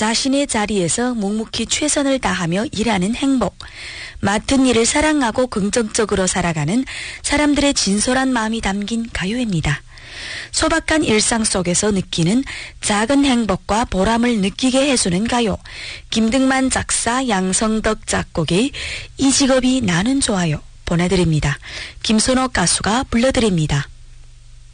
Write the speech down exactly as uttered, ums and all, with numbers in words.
자신의 자리에서 묵묵히 최선을 다하며 일하는 행복, 맡은 일을 사랑하고 긍정적으로 살아가는 사람들의 진솔한 마음이 담긴 가요입니다. 소박한 일상 속에서 느끼는 작은 행복과 보람을 느끼게 해주는 가요. 김등만 작사, 양성덕 작곡의 이 직업이 나는 좋아요 보내드립니다. 김순옥 가수가 불러드립니다.